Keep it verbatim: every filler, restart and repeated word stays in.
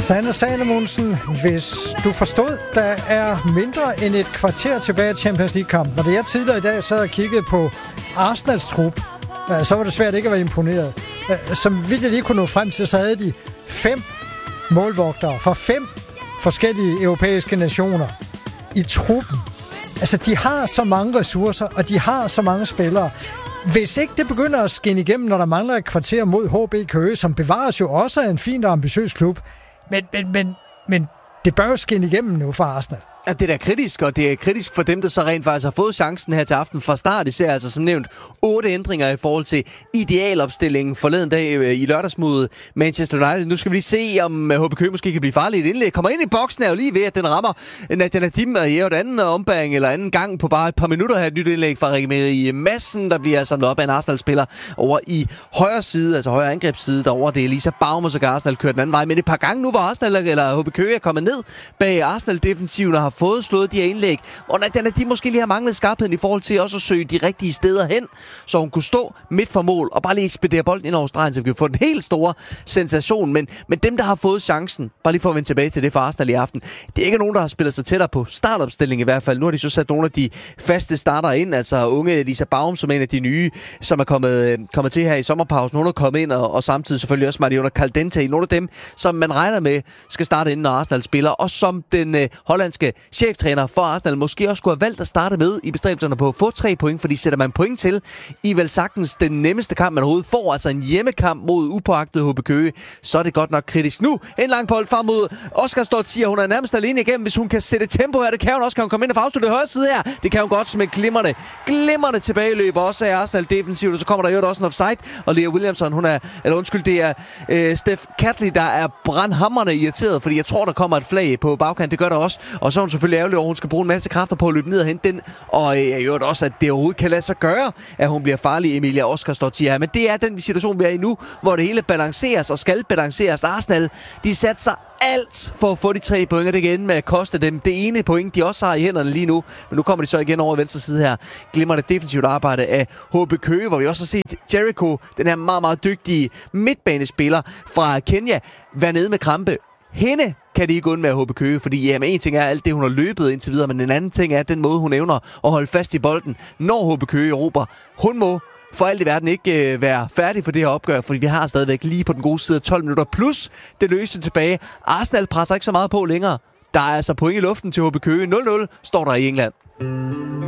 Sanne Salomonsen, hvis du forstod, der er mindre end et kvarter tilbage af Champions League-kampen, og da jeg tidligere i dag sad og kiggede på Arsenals trup, så var det svært ikke at være imponeret. Som vidt jeg lige kunne nå frem til, så havde de fem målvogtere fra fem forskellige europæiske nationer i truppen. Altså, de har så mange ressourcer, og de har så mange spillere. Hvis ikke det begynder at skinne igennem, når der mangler et kvarter mod H B Køge, som bevares jo også af en fin og ambitiøs klub, men, men, men, men det bør jo skinne igennem nu for Arsenal. Ja, det er da kritisk, og det er kritisk for dem, der så rent faktisk har fået chancen her til aften fra start. Især altså som nævnt otte ændringer i forhold til idealopstillingen forleden dag i lørdags mod Manchester United. Nu skal vi lige se, om H B Køge måske kan blive farlig i et indlæg. Kommer ind i boksen er jo lige ved, at den rammer Nadim og Jævd anden ombæring eller anden gang på bare et par minutter her. Et nyt indlæg fra Rikke Madsen, der bliver samlet op af en Arsenal-spiller over i højre side, altså højre angrebsside derovre. Det er Elisa Baum, og så kan Arsenal køre den anden vej. Men et par gange nu, hvor Arsenal eller H B Køge er kommet ned bag Arsenal-defensiven og har fået slået de her indlæg, og de måske lige har manglet skarpheden i forhold til også at søge de rigtige steder hen, så hun kunne stå midt for mål og bare lige ekspedere bolden ind over stregen, så vi kan få den helt store sensation. Men, men dem, der har fået chancen, bare lige for at vende tilbage til det for Arsenal i aften, det er ikke nogen, der har spillet sig tættere på startopstilling i hvert fald. Nu har de så sat nogle af de faste starter ind, altså unge Elisa Baum, som er en af de nye, som er kommet, kommet til her i sommerpausen. Hun er kommet ind, og, og samtidig selvfølgelig også Mariona Caldente, nogle af dem, som man regner med skal starte inden, når Arsenal spiller, og som den øh, hollandske cheftræner for Arsenal måske også skulle have valgt at starte med i bestræbelserne på at få tre point, fordi sætter man point til i vel sagtens den nemmeste kamp, man overhovedet får, altså en hjemmekamp mod upåagtet H B Køge, så er det godt nok kritisk. Nu en lang bold frem mod Oscar Stort siger, hun er nærmest alene igennem, hvis hun kan sætte tempo her. Det kan hun også, kan hun komme ind og få afsluttet højre side her. Det kan hun godt som et glimrende, glimrende tilbageløb, også af Arsenal defensivt, og så kommer der jo også en offside, og Lea Williamson, hun er, eller undskyld, det er øh, Steph Catley, der er brandhamrende irriteret, fordi jeg tror, der kommer et flag på bagkant, det gør der også, og så er hun selvfølgelig ærgerlig over, hun skal bruge en masse kræfter på at løbe ned og hente den, og øh, jeg gjorde også, at det overhovedet kan lade sig gøre, at hun bliver farlig, Emilia Oscarsdottir her. Men det er den situation, vi er i nu, hvor det hele balanceres og skal balanceres. Arsenal, de satte sig alt for at få de tre point, og det kan ende med at koste dem det ene point, de også har i hænderne lige nu. Men nu kommer de så igen over venstre side her. Glimmer det defensivt arbejde af H B Køge, hvor vi også har set Jericho, den her meget, meget dygtige midtbanespiller fra Kenya, være nede med krampe. Hende kan det ikke undvære H B Køge, fordi jamen, en ting er alt det, hun har løbet indtil videre, men en anden ting er den måde, hun evner at holde fast i bolden, når H B Køge erobrer. Hun må for alt i verden ikke øh, være færdig for det her opgør, fordi vi har stadigvæk lige på den gode side tolv minutter, plus det løste tilbage. Arsenal presser ikke så meget på længere. Der er altså point i luften til H B Køge. nul nul står der i England.